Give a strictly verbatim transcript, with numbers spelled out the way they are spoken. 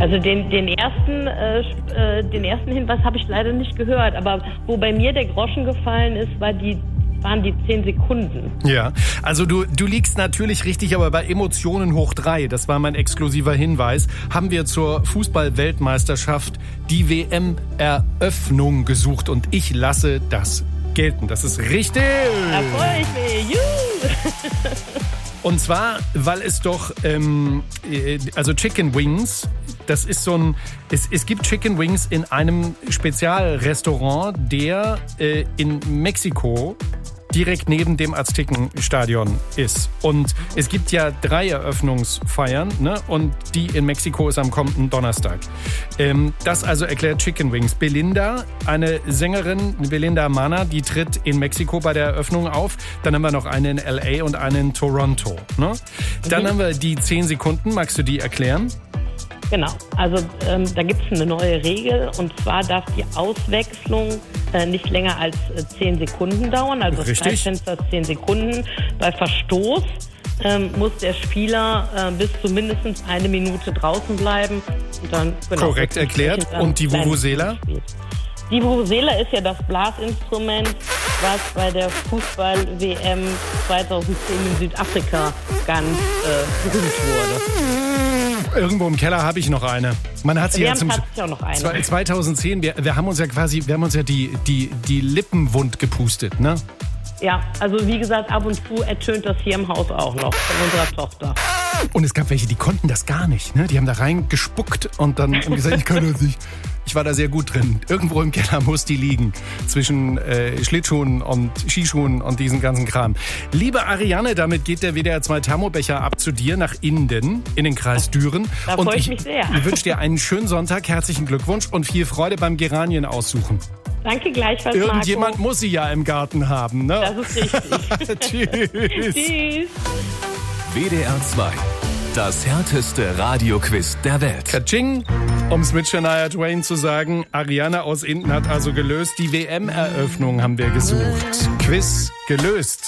Also den, den, ersten, äh, den ersten Hinweis habe ich leider nicht gehört. Aber wo bei mir der Groschen gefallen ist, war die, waren die zehn Sekunden. Ja, also du, du liegst natürlich richtig, aber bei Emotionen hoch drei, das war mein exklusiver Hinweis, haben wir zur Fußball-Weltmeisterschaft die W M-Eröffnung gesucht. Und ich lasse das gelten. Das ist richtig. Da freue ich mich. Juhu. Und zwar, weil es doch, ähm, also Chicken Wings, das ist so ein, es, es gibt Chicken Wings in einem Spezialrestaurant, der äh, in Mexiko direkt neben dem Aztekenstadion ist. Und es gibt ja drei Eröffnungsfeiern, ne? Und die in Mexiko ist am kommenden Donnerstag. Ähm, das also erklärt Chicken Wings. Belinda, eine Sängerin, Belinda Mana, die tritt in Mexiko bei der Eröffnung auf. Dann haben wir noch eine in L A und eine in Toronto. Ne? Dann mhm. haben wir die zehn Sekunden. Magst du die erklären? Genau, also ähm, da gibt es eine neue Regel und zwar darf die Auswechslung äh, nicht länger als äh, zehn Sekunden dauern, also das Zeitfenster ist zehn Sekunden. Bei Verstoß ähm, muss der Spieler äh, bis zu mindestens eine Minute draußen bleiben. Und dann, genau, korrekt erklärt. Und die Vuvuzela? Die Vuvuzela ist ja das Blasinstrument, was bei der Fußball-W M zweitausendzehn in Südafrika ganz äh, berühmt wurde. Irgendwo im Keller habe ich noch eine. Man hat sie wir ja zum auch noch eine. zweitausendzehn. Wir, wir haben uns ja quasi, wir haben uns ja die die die Lippen wund gepustet, ne? Ja, also wie gesagt, ab und zu ertönt das hier im Haus auch noch von unserer Tochter. Und es gab welche, die konnten das gar nicht, ne? Die haben da reingespuckt und dann haben gesagt, ich kann das nicht. Ich war da sehr gut drin. Irgendwo im Keller muss die liegen. Zwischen äh, Schlittschuhen und Skischuhen und diesem ganzen Kram. Liebe Ariane, damit geht der W D R zwei Thermobecher ab zu dir nach Inden, in den Kreis Düren. Da freue ich mich sehr. Ich wünsche dir einen schönen Sonntag, herzlichen Glückwunsch und viel Freude beim Geranien aussuchen. Danke gleichfalls, Irgendjemand Marco. muss sie ja im Garten haben, ne? Das ist richtig. Tschüss. Tschüss. W D R zwei. Das härteste Radioquiz der Welt. Katsching, um es mit Shania Twain zu sagen, Ariane aus Inden hat also gelöst. Die W M-Eröffnung haben wir gesucht. Quiz gelöst.